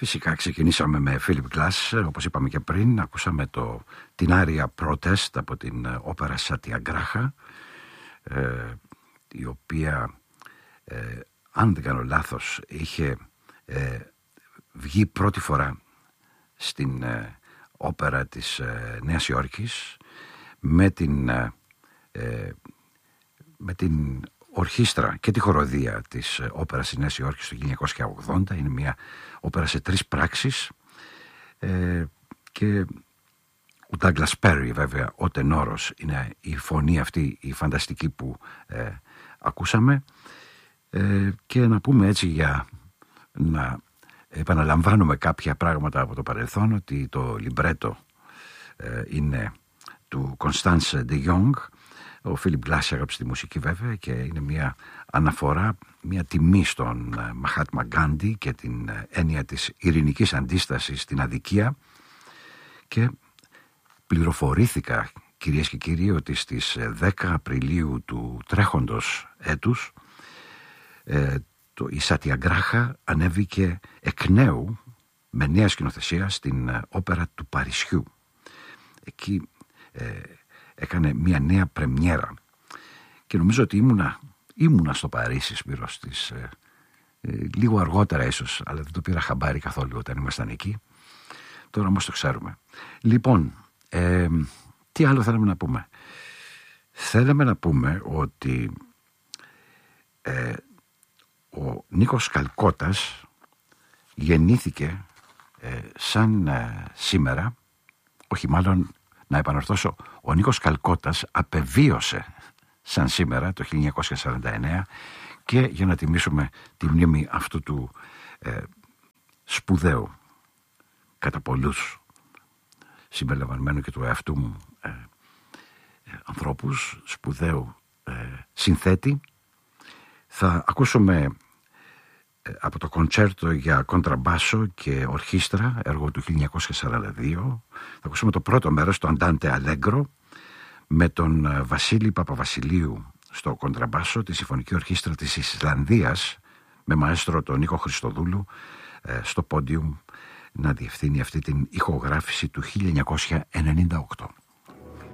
Φυσικά ξεκινήσαμε με Philip Glass, όπως είπαμε και πριν. Ακούσαμε την άρια Protest από την όπερα Σατιαγκράχα, η οποία, αν δεν κάνω λάθος, είχε βγει πρώτη φορά στην όπερα της Νέας Υόρκης με την ορχήστρα και τη χοροδία της όπερας της Νέας Υόρκης το 1980. Είναι μια όπερα σε 3 πράξεις και ο Douglas Perry, βέβαια, ο τενόρος, είναι η φωνή αυτή η φανταστική που ακούσαμε. Και να πούμε έτσι, για να επαναλαμβάνουμε κάποια πράγματα από το παρελθόν, ότι το λιμπρέτο είναι του Constance de Jong. Ο Philip Glass έγραψε τη μουσική, βέβαια, και είναι μια αναφορά, μια τιμή στον Μαχάτμα Γκάντι και την έννοια της ειρηνικής αντίστασης στην αδικία. Και πληροφορήθηκα, κυρίες και κύριοι, ότι στις 10 Απριλίου του τρέχοντος έτους η Σατιαγκράχα ανέβηκε εκ νέου με νέα σκηνοθεσία στην όπερα του Παρισιού. Εκεί έκανε μια νέα πρεμιέρα και νομίζω ότι ήμουνα στο Παρίσι, Σπύρο, λίγο αργότερα ίσως, αλλά δεν το πήρα χαμπάρι καθόλου όταν ήμασταν εκεί. Τώρα όμως το ξέρουμε. Λοιπόν, τι άλλο θέλαμε να πούμε? Θέλαμε να πούμε ότι ο Νίκος Καλκώτας γεννήθηκε σαν σήμερα, όχι, μάλλον να επανορθώσω, ο Νίκος Καλκώτας απεβίωσε σαν σήμερα το 1949, και για να τιμήσουμε τη μνήμη αυτού του σπουδαίου, κατά πολλούς συμπεριλαμβανομένου και του εαυτού μου, ανθρώπους, σπουδαίου συνθέτη, θα ακούσουμε από το κοντσέρτο για κοντραμπάσο και ορχήστρα, έργο του 1942. Θα ακούσουμε το πρώτο μέρος, το Αντάντε Αλέγκρο, με τον Βασίλη Παπαβασιλείου στο κοντραμπάσο, τη Συμφωνική Ορχήστρα της Ισλανδίας, με μαέστρο τον Νίκο Χριστοδούλου στο πόντιουμ να διευθύνει αυτή την ηχογράφηση του 1998.